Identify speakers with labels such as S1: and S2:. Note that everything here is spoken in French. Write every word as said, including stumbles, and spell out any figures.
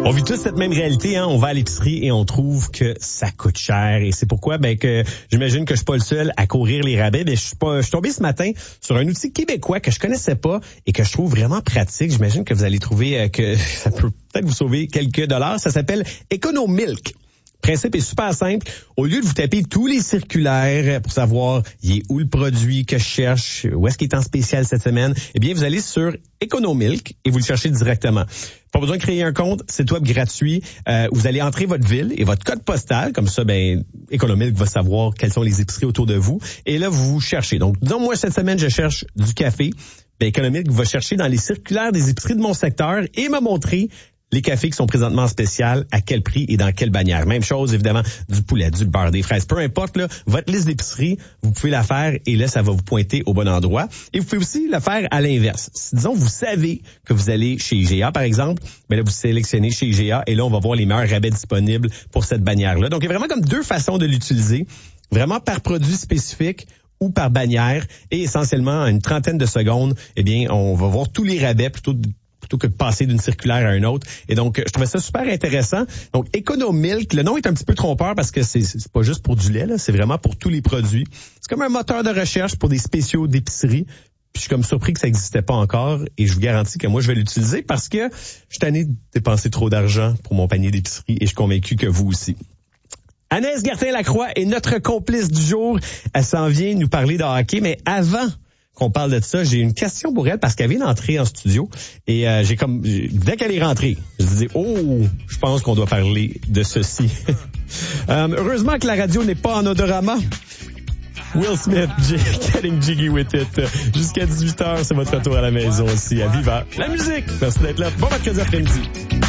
S1: On vit tous cette même réalité, hein. On va à l'épicerie et on trouve que ça coûte cher. Et c'est pourquoi, ben, que j'imagine que je suis pas le seul à courir les rabais. Ben, je suis pas, je suis tombé ce matin sur un outil québécois que je connaissais pas et que je trouve vraiment pratique. J'imagine que vous allez trouver euh, que ça peut peut-être vous sauver quelques dollars. Ça s'appelle EconoMilk. Le principe est super simple. Au lieu de vous taper tous les circulaires pour savoir il est où le produit que je cherche, où est-ce qu'il est en spécial cette semaine, eh bien, vous allez sur EconoMilk et vous le cherchez directement. Pas besoin de créer un compte, c'est web gratuit. Euh, vous allez entrer votre ville et votre code postal, comme ça, ben, EconoMilk va savoir quelles sont les épiceries autour de vous. Et là, vous cherchez. Donc, disons, moi, cette semaine, je cherche du café. Ben, EconoMilk va chercher dans les circulaires des épiceries de mon secteur et me montrer les cafés qui sont présentement en spécial, à quel prix et dans quelle bannière. Même chose, évidemment, du poulet, du beurre, des fraises. Peu importe, là, votre liste d'épicerie, vous pouvez la faire et là, ça va vous pointer au bon endroit. Et vous pouvez aussi le faire à l'inverse. Si, disons, vous savez que vous allez chez I G A, par exemple, mais là, vous sélectionnez chez I G A et là, on va voir les meilleurs rabais disponibles pour cette bannière-là. Donc, il y a vraiment comme deux façons de l'utiliser. Vraiment par produit spécifique ou par bannière. Et essentiellement, en une trentaine de secondes, eh bien, on va voir tous les rabais plutôt de plutôt que de passer d'une circulaire à une autre. Et donc, je trouvais ça super intéressant. Donc, EconoMilk, le nom est un petit peu trompeur parce que c'est, c'est pas juste pour du lait, là, c'est vraiment pour tous les produits. C'est comme un moteur de recherche pour des spéciaux d'épicerie. Puis je suis comme surpris que ça n'existait pas encore et je vous garantis que moi, je vais l'utiliser parce que je suis tanné de dépenser trop d'argent pour mon panier d'épicerie et je suis convaincu que vous aussi. Anaïs Gertin-Lacroix est notre complice du jour. Elle s'en vient nous parler de hockey, mais avant qu'on parle de ça, j'ai une question pour elle parce qu'elle vient d'entrer en studio et euh, j'ai comme dès qu'elle est rentrée, je disais oh, je pense qu'on doit parler de ceci. euh, heureusement que la radio n'est pas en odorama. Will Smith, Getting Jiggy With It. Jusqu'à dix-huit heures, c'est votre retour à la maison aussi à Viva la musique. Merci d'être là. Bon mercredi après-midi.